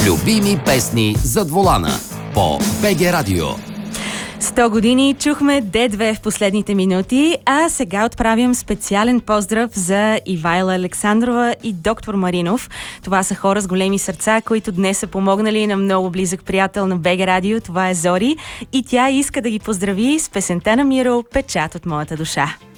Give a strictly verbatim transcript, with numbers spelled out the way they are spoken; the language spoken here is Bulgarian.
Любими песни зад волана по БГ Радио. сто години чухме Д две в последните минути, а сега отправям специален поздрав за Ивайла Александрова и доктор Маринов. Това са хора с големи сърца, които днес са помогнали на много близък приятел на БГ Радио. Това е Зори и тя иска да ги поздрави с песента на Миро "Печат от моята душа".